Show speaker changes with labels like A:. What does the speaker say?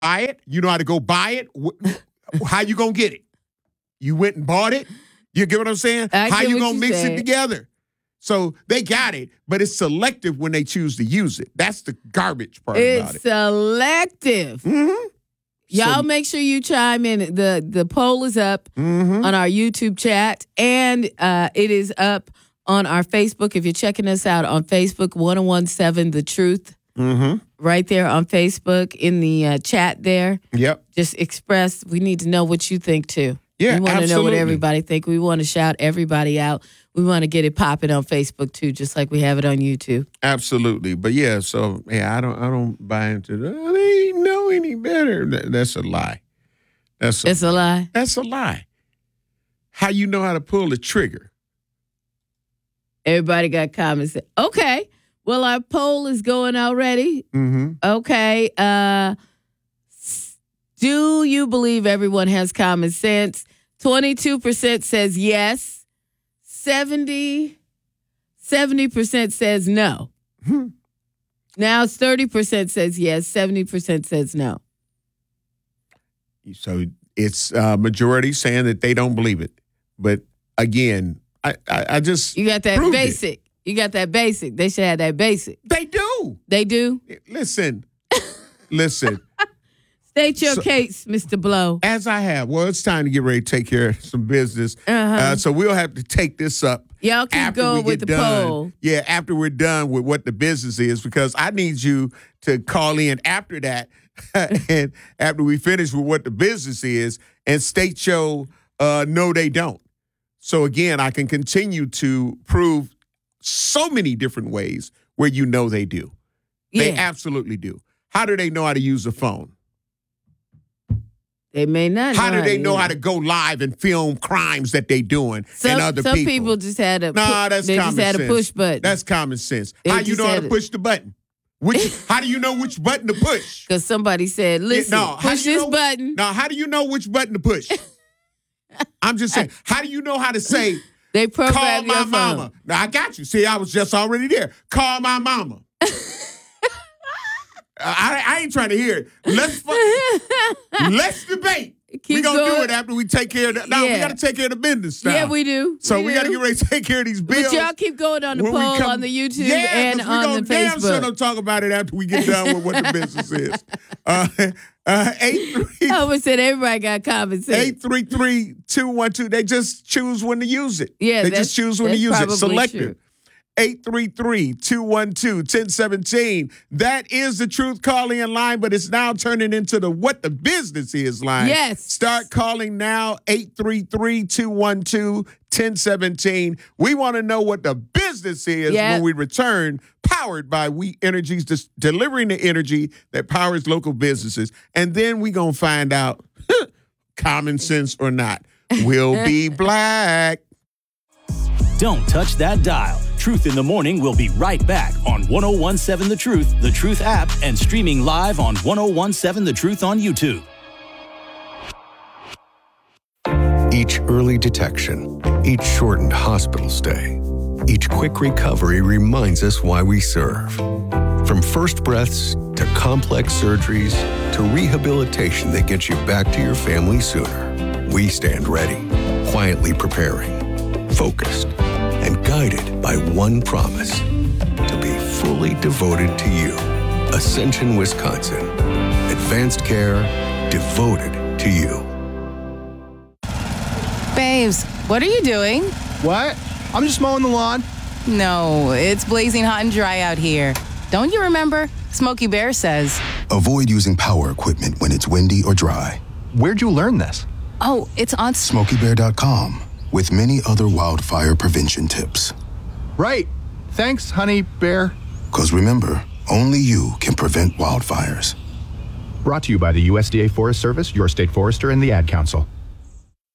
A: buy it. You know how to go buy it. How you going to get it? You went and bought it. You get what I'm saying? How you going to mix it together? So they got it, but it's selective when they choose to use it. That's the garbage part about it.
B: It's selective.
A: Mm-hmm.
B: Y'all make sure you chime in. The poll is up on our YouTube chat, and it is up on our Facebook. If you're checking us out on Facebook, 1017 The Truth. Right there on Facebook in the chat there.
A: Yep.
B: Just express. We need to know what you think, too.
A: Yeah,
B: we want to know what everybody think. We want to shout everybody out. We want to get it popping on Facebook too, just like we have it on YouTube.
A: Absolutely. But yeah, so I don't buy into that. They ain't know any better. That's a lie. It's a
B: lie.
A: That's a lie. How you know how to pull the trigger?
B: Everybody got comments. Okay. Well, our poll is going already. Okay. Do you believe everyone has common sense? 22% says yes. 70% says no. Now it's 30% says yes. 70% says no.
A: So it's majority saying that they don't believe it. But again, I just
B: you got that basic.
A: It.
B: You got that basic. They should have that basic.
A: They do.
B: They do?
A: Listen.
B: State your case, Mr. Blow.
A: As I have. Well, it's time to get ready to take care of some business. So we'll have to take this up.
B: Y'all keep going with the poll.
A: Yeah, after we're done with what the business is, because I need you to call in after that and after we finish with what the business is and state your no, they don't. So, again, I can continue to prove so many different ways where you know they do. Yeah. They absolutely do. How do they know how to use a phone?
B: They may not.
A: How do they know how to go live and film crimes that they doing and other people?
B: Some people just had a
A: that's
B: they
A: common
B: just had
A: sense.
B: a push button.
A: That's common sense. How you know how to push the button? How do you know which button to push?
B: Because somebody said, "Listen, push this button."
A: Now, how do you know which button to push? I'm just saying. How do you know how to say?
B: They program
A: call
B: your
A: my mama.
B: phone.
A: Now I got you. See, I was just already there. Call my mama. I ain't trying to hear it. Let's debate. We're going to do it after we take care of that. No, we got to take care of the business now.
B: Yeah, we do.
A: So we got to get ready to take care of these bills.
B: But y'all keep going on the poll on the YouTube and on the Facebook.
A: Damn sure don't talk about it after we get done with what the business is. 833.
B: I always said everybody got common sense.
A: 833-212. They just choose when to use it.
B: Yeah,
A: they just choose when to use it. Selective.
B: True.
A: 833-212-1017. That is the Truth Call-In line, but it's now turning into the What the Business Is line.
B: Yes.
A: Start calling now, 833-212-1017. We want to know what the business is when we return, powered by We Energies, delivering the energy that powers local businesses. And then we going to find out, common sense or not. We'll be black.
C: Don't touch that dial. Truth in the Morning will be right back on 1017 The Truth app, and streaming live on 1017 The Truth on YouTube.
D: Each early detection, each shortened hospital stay, each quick recovery reminds us why we serve. From first breaths to complex surgeries to rehabilitation that gets you back to your family sooner, we stand ready, quietly preparing, focused, and guided by one promise: to be fully devoted to you. Ascension, Wisconsin. Advanced care devoted to you.
E: Babes, what are you doing?
F: What? I'm just mowing the lawn.
E: No, it's blazing hot and dry out here. Don't you remember? Smokey Bear says,
G: avoid using power equipment when it's windy or dry.
F: Where'd you learn this?
E: Oh, it's on
G: SmokeyBear.com. with many other wildfire prevention tips.
F: Right. Thanks, Honey Bear.
G: Because remember, only you can prevent wildfires.
F: Brought to you by the USDA Forest Service, your state forester, and the Ad Council.